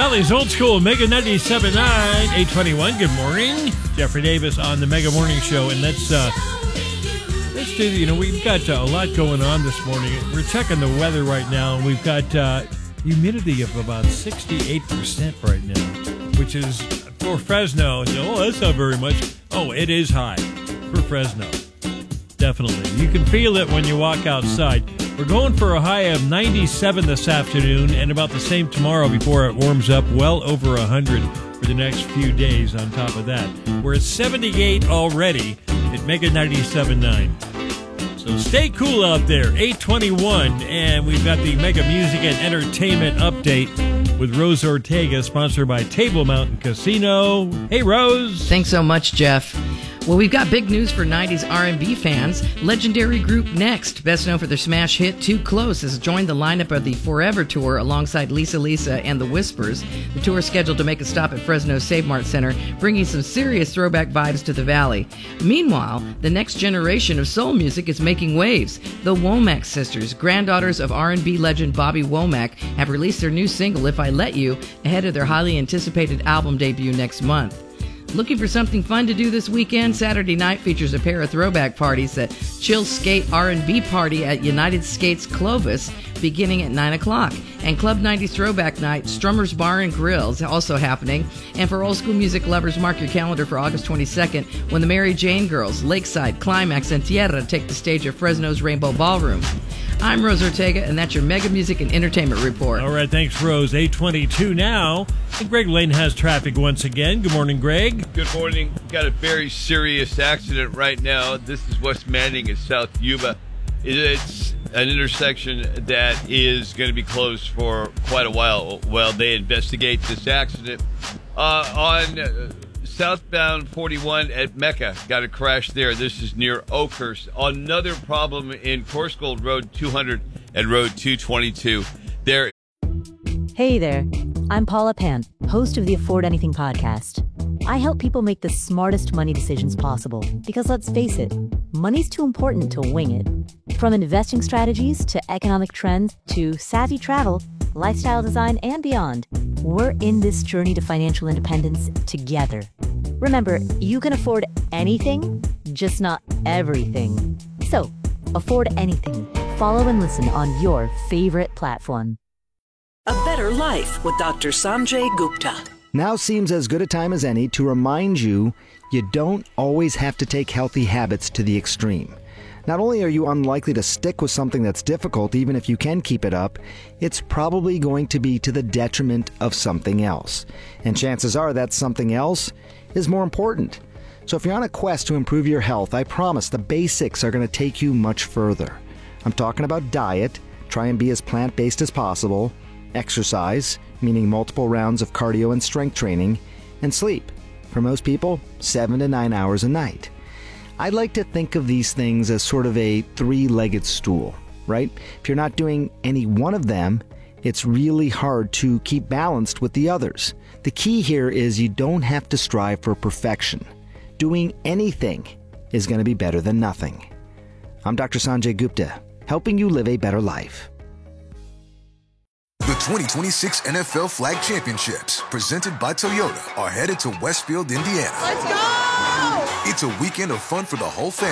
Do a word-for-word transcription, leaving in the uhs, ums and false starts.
Valley's Old School, Mega ninety-seven point nine, eight twenty-one. Good morning. Jeffrey Davis on the Mega Morning Show. And let's, uh, let's do, you know, we've got uh, a lot going on this morning. We're checking the weather right now, and we've got uh, humidity of about sixty-eight percent right now, which is, for Fresno, you know, oh, that's not very much. Oh, it is high for Fresno. Definitely. You can feel it when you walk outside. We're going for a high of ninety-seven this afternoon and about the same tomorrow before it warms up well over one hundred for the next few days on top of that. We're at seventy-eight already at Mega ninety-seven point nine. So stay cool out there. eight twenty-one, and we've got the Mega Music and Entertainment Update with Rose Ortega, sponsored by Table Mountain Casino. Hey, Rose. Thanks so much, Jeff. Well, we've got big news for nineties R and B fans. Legendary group Next, best known for their smash hit Too Close, has joined the lineup of the Forever Tour alongside Lisa Lisa and the Whispers. The tour is scheduled to make a stop at Fresno's Save Mart Center, bringing some serious throwback vibes to the Valley. Meanwhile, the next generation of soul music is making waves. The Womack sisters, granddaughters of R and B legend Bobby Womack, have released their new single, If I Let You, ahead of their highly anticipated album debut next month. Looking for something fun to do this weekend? Saturday night features a pair of throwback parties at Chill Skate R and B Party at United Skates Clovis, beginning at nine o'clock. And Club nineties Throwback Night, Strummer's Bar and Grill is also happening. And for old school music lovers, mark your calendar for August twenty-second when the Mary Jane Girls, Lakeside, Climax, and Tierra take the stage at Fresno's Rainbow Ballroom. I'm Rose Ortega, and that's your Mega Music and Entertainment Report. All right, thanks, Rose. eight twenty-two now. And Greg Lane has traffic once again. Good morning, Greg. Good morning. Got a very serious accident right now. This is West Manning at South Yuba. It's an intersection that is going to be closed for quite a while while they investigate this accident. Uh, on uh, southbound forty-one at Mecca, got a crash there. This is near Oakhurst. Another problem in Course Gold Road two hundred and Road two twenty-two. There. Hey there, I'm Paula Pant, host of the Afford Anything podcast. I help people make the smartest money decisions possible because, let's face it, money's too important to wing it. From investing strategies to economic trends to savvy travel, lifestyle design, and beyond, we're in this journey to financial independence together. Remember, you can afford anything, just not everything. So, afford anything. Follow and listen on your favorite platform. A Better Life with Doctor Sanjay Gupta. Now seems as good a time as any to remind you you don't always have to take healthy habits to the extreme. Not only are you unlikely to stick with something that's difficult, even if you can keep it up, it's probably going to be to the detriment of something else. And chances are that something else is more important. So if you're on a quest to improve your health, I promise the basics are going to take you much further. I'm talking about diet, try and be as plant-based as possible, exercise, meaning multiple rounds of cardio and strength training, and sleep. For most people, seven to nine hours a night. I like to think of these things as sort of a three-legged stool, right? If you're not doing any one of them, it's really hard to keep balanced with the others. The key here is you don't have to strive for perfection. Doing anything is going to be better than nothing. I'm Doctor Sanjay Gupta, helping you live a better life. The twenty twenty-six N F L Flag Championships, presented by Toyota, are headed to Westfield, Indiana. Let's go! It's a weekend of fun for the whole family.